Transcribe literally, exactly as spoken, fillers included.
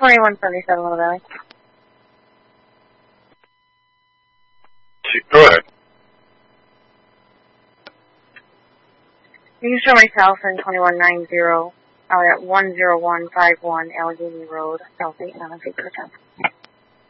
twenty-one seventy-seven Little Valley. Go ahead. You can show myself in twenty-one ninety out at one oh one five one Allegheny Road, South eight nine six percent.